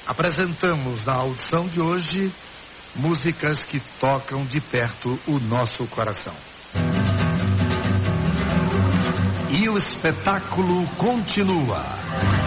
Apresentamos na audição de hoje músicas que tocam de perto o nosso coração. E o espetáculo continua.